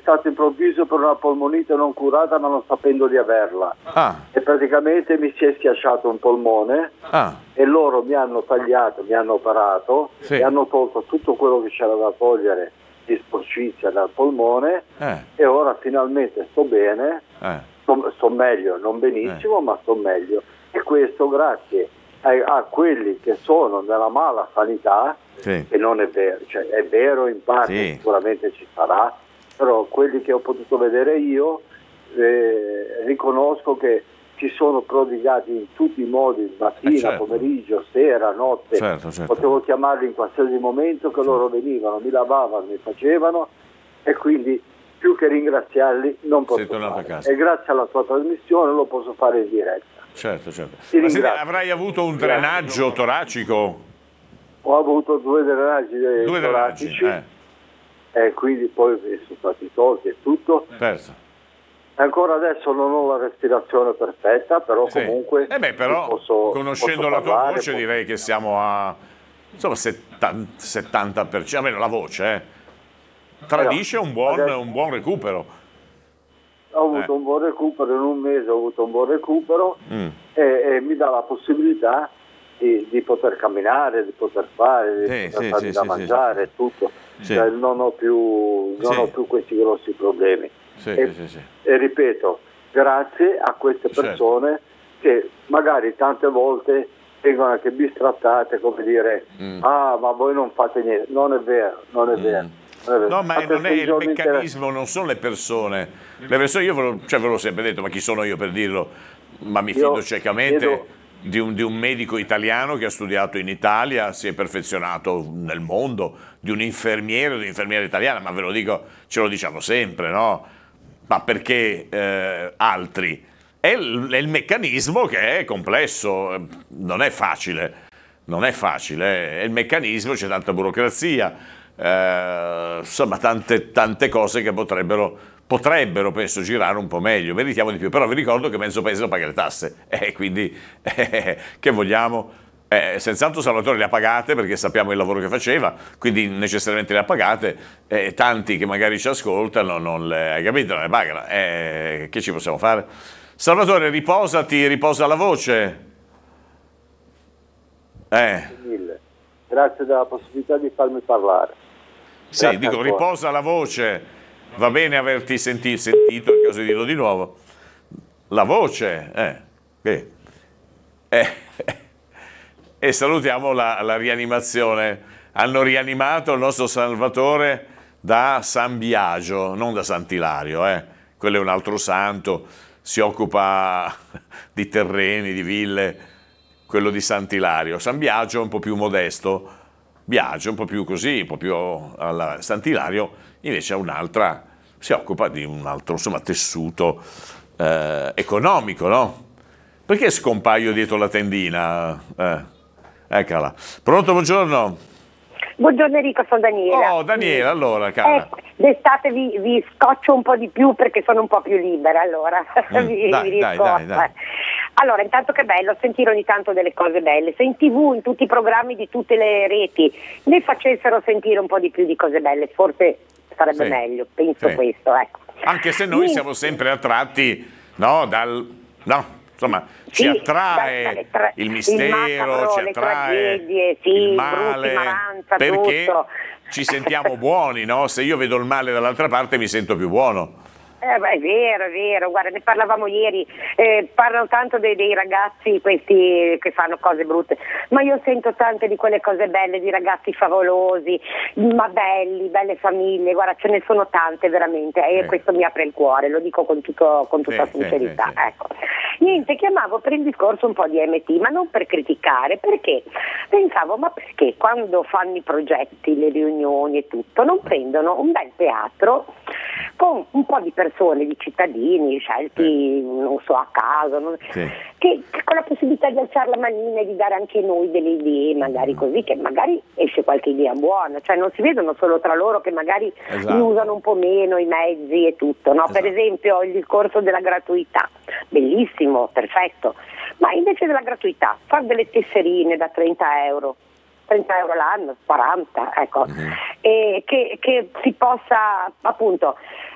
stato improvviso per una polmonite non curata ma non sapendo di averla. E praticamente mi si è schiacciato un polmone e loro mi hanno tagliato, mi hanno operato, mi hanno tolto tutto quello che c'era da togliere di sporcizia dal polmone e ora finalmente sto bene, sto meglio, non benissimo ma sto meglio, e questo grazie a quelli che sono nella mala sanità, che non è vero, cioè è vero in parte, sicuramente ci sarà, però quelli che ho potuto vedere io riconosco che ci sono prodigati in tutti i modi, mattina, pomeriggio, sera, notte, potevo chiamarli in qualsiasi momento che loro venivano, mi lavavano, mi facevano, e quindi più che ringraziarli non posso fare. E grazie alla tua trasmissione lo posso fare in diretta. Certo. Ma senti, avrai avuto un drenaggio toracico? Ho avuto 2 drenaggi toracici, e quindi poi sono stati tolti e tutto. Ancora adesso non ho la respirazione perfetta, però comunque però conoscendo la tua voce direi che siamo a insomma 70%, almeno la voce tradisce un buon recupero. Ho avuto un buon recupero, in un mese ho avuto un buon recupero e mi dà la possibilità di poter camminare, di poter fare, di poter da mangiare, tutto. Cioè, non ho più questi grossi problemi. E ripeto, grazie a queste persone che magari tante volte vengono anche bistrattate, come dire ma voi non fate niente. Non è vero. No, ma non è il meccanismo, non sono le persone. Le persone, io ve l'ho sempre detto, ma chi sono io per dirlo? Ma mi fido ciecamente di un medico italiano che ha studiato in Italia, si è perfezionato nel mondo, di un infermiere italiana, ma ve lo dico, ce lo diciamo sempre, no? Ma perché altri? È il meccanismo che è complesso, non è facile, è il meccanismo, c'è tanta burocrazia. Insomma tante cose che potrebbero penso girare un po' meglio, meritiamo di più, però vi ricordo che mezzo paese non paga le tasse, quindi che vogliamo? Senz'altro Salvatore le ha pagate perché sappiamo il lavoro che faceva, quindi necessariamente le ha pagate, tanti che magari ci ascoltano non le, hai capito, non le pagano, che ci possiamo fare? Salvatore, riposa la voce. Grazie della possibilità di farmi parlare. Sì, dico, riposa la voce, va bene averti sentito, che cosa dirlo di nuovo? La voce, e salutiamo la rianimazione. Hanno rianimato il nostro Salvatore da San Biagio, non da Sant'Ilario, quello è un altro santo, si occupa di terreni, di ville, quello di Sant'Ilario. San Biagio è un po' più modesto, Biagio un po' più così, un po' più alla Sant'Ilario, invece è un'altra, si occupa di un altro, insomma, tessuto economico, no? Perché scompaio dietro la tendina? Eccola. Pronto, buongiorno. Buongiorno Enrico, sono Daniela. Oh, Daniela, allora, cara. D'estate vi scoccio un po' di più perché sono un po' più libera, allora. Dai. Allora, intanto che bello sentire ogni tanto delle cose belle. Se in TV, in tutti i programmi di tutte le reti, ne facessero sentire un po' di più di cose belle, forse sarebbe meglio, penso questo, ecco. Anche se noi siamo sempre attratti, no, insomma, ci attrae il mistero, il macabro, ci attrae le tragedie, il male, Maranza, perché tutto. Ci sentiamo buoni, no? Se io vedo il male dall'altra parte mi sento più buono. È vero, guarda, ne parlavamo ieri, parlano tanto dei ragazzi questi che fanno cose brutte, ma io sento tante di quelle cose belle, di ragazzi favolosi, ma belle famiglie, guarda, ce ne sono tante veramente, e questo mi apre il cuore, lo dico con tutta sincerità. Ecco. Niente, chiamavo per il discorso un po' di MT, ma non per criticare, perché pensavo, ma perché quando fanno i progetti, le riunioni e tutto, non prendono un bel teatro con un po' di persone, di cittadini scelti, non so, a caso, che con la possibilità di alzare la manina e di dare anche noi delle idee, magari così, che magari esce qualche idea buona, cioè non si vedono solo tra loro che magari usano un po' meno i mezzi e tutto, no? Per esempio il discorso della gratuità, bellissimo, perfetto, ma invece della gratuità, fare delle tesserine da 30 euro l'anno, 40, ecco, e che si possa appunto